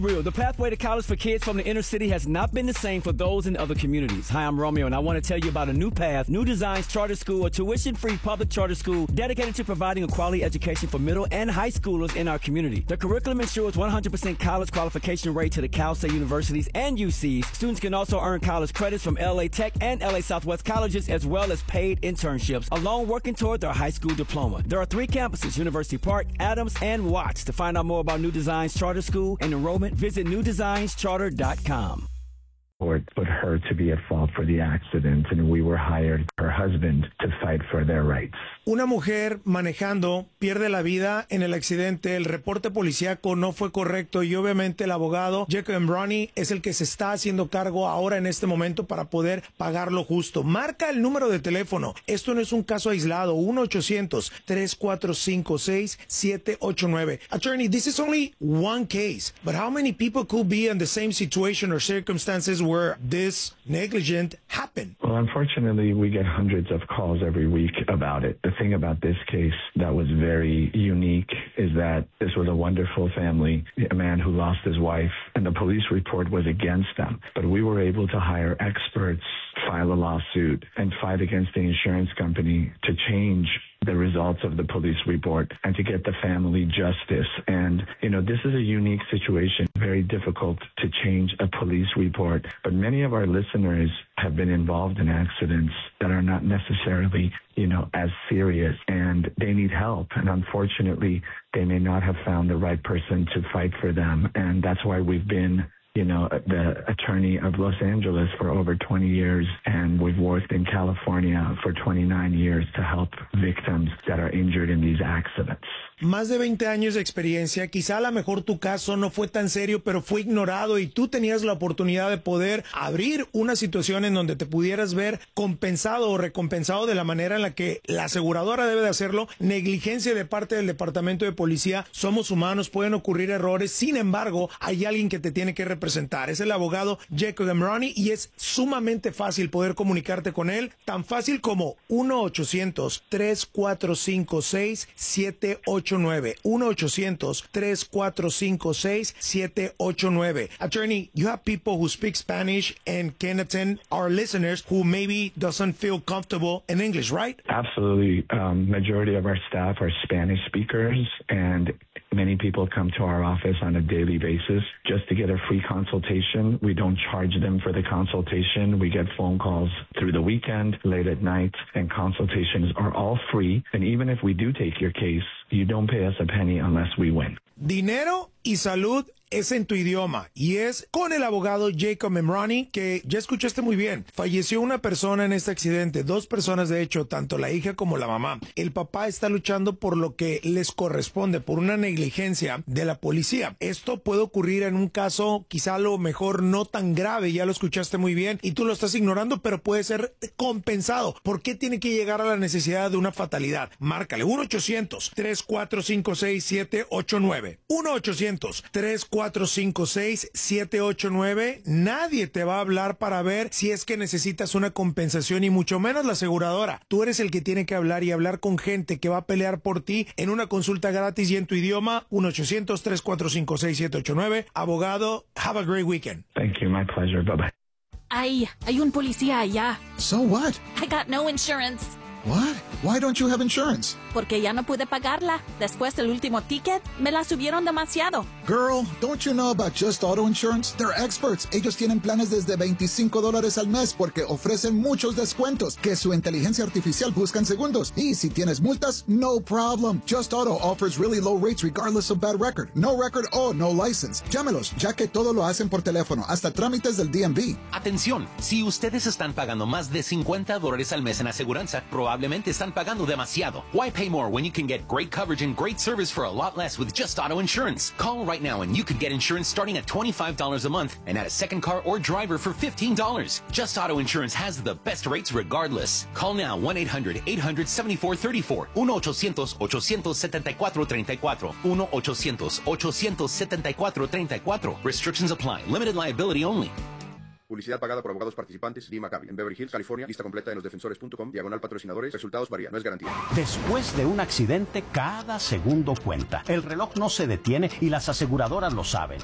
Real, the pathway to college for kids from the inner city has not been the same for those in other communities. Hi, I'm Romeo, and I want to tell you about a new path, New Designs Charter School, a tuition-free public charter school dedicated to providing a quality education for middle and high schoolers in our community. The curriculum ensures 100% college qualification rate to the Cal State universities and UCs. Students can also earn college credits from LA Tech and LA Southwest colleges, as well as paid internships, along working toward their high school diploma. There are 3 campuses, University Park, Adams, and Watts. To find out more about New Designs Charter School and enrollment, visit newdesignscharter.com. Put her to be at fault for the accident, and we were hired, her husband, to fight for their rights. Una mujer manejando pierde la vida en el accidente. El reporte policíaco no fue correcto y obviamente el abogado Jacob Embrani es el que se está haciendo cargo ahora en este momento para poder pagar lo justo. Marca el número de teléfono. Esto no es un caso aislado. 1-800-3456-789. Attorney, this is only one case, but how many people could be in the same situation or circumstances where this negligent happened? Well, unfortunately, we get hundreds of calls every week about it. The thing about this case that was very unique is that this was a wonderful family, a man who lost his wife, and the police report was against them. But we were able to hire experts, file a lawsuit, and fight against the insurance company to change the results of the police report and to get the family justice. And, this is a unique situation, very difficult to change a police report. But many of our listeners have been involved in accidents that are not necessarily, as serious, and they need help. And unfortunately, they may not have found the right person to fight for them. And that's why we've been the attorney of Los Angeles for over 20 years, and we've worked in California for 29 years to help victims that are injured in these accidents. Más de 20 años de experiencia, quizá a lo mejor tu caso no fue tan serio, pero fue ignorado y tú tenías la oportunidad de poder abrir una situación en donde te pudieras ver compensado o recompensado de la manera en la que la aseguradora debe de hacerlo. Negligencia de parte del departamento de policía. Somos humanos, pueden ocurrir errores. Sin embargo, hay alguien que te tiene que representar. Es el abogado Jacob Embrani y es sumamente fácil poder comunicarte con él. Tan fácil como 1-800-3456-789. 1-800-3456-789. Attorney, you have people who speak Spanish and can attend our listeners who maybe doesn't feel comfortable in English, right? Absolutely. Majority of our staff are Spanish speakers, and many people come to our office on a daily basis just to get a free consultation. We don't charge them for the consultation. We get phone calls through the weekend, late at night, and consultations are all free. And even if we do take your case, you don't pay us a penny unless we win. Dinero y salud es en tu idioma y es con el abogado Jacob Embrani, que ya escuchaste muy bien. Falleció una persona en este accidente, 2 personas de hecho, tanto la hija como la mamá. El papá está luchando por lo que les corresponde, por una negligencia de la policía. Esto puede ocurrir en un caso quizá a lo mejor no tan grave, ya lo escuchaste muy bien y tú lo estás ignorando, pero puede ser compensado. ¿Por qué tiene que llegar a la necesidad de una fatalidad? Márcale 1-800-3456-789. 1-800-3456-789. Nadie te va a hablar para ver si es que necesitas una compensación y mucho menos la aseguradora. Tú eres el que tiene que hablar y hablar con gente que va a pelear por ti en una consulta gratis y en tu idioma. 1-800-3456-789. Abogado, have a great weekend. Thank you. My pleasure. Bye-bye. Ay, hay un policía allá. So what? I got no insurance. What? Why don't you have insurance? Porque ya no pude pagarla. Después del último ticket, me la subieron demasiado. Girl, don't you know about Just Auto Insurance? They're experts. Ellos tienen planes desde $25 al mes porque ofrecen muchos descuentos que su inteligencia artificial busca en segundos. Y si tienes multas, no problem. Just Auto offers really low rates regardless of bad record. No record o no license. Llámelos, ya que todo lo hacen por teléfono, hasta trámites del DMV. Atención, si ustedes están pagando más de $50 al mes en aseguranza, probablemente están pagando demasiado. Why pay more when you can get great coverage and great service for a lot less with Just Auto Insurance? Call right now and you could get insurance starting at $25 a month and add a second car or driver for $15. Just Auto Insurance has the best rates regardless. Call now 1-800-800-7434. 1-800-800-7434. 1-800-800-7434. Restrictions apply. Limited liability only. Publicidad pagada por abogados participantes. Lee McCabe. En Beverly Hills, California. Lista completa en losdefensores.com. /patrocinadores. Resultados varían. No es garantía. Después de un accidente, cada segundo cuenta. El reloj no se detiene y las aseguradoras lo saben.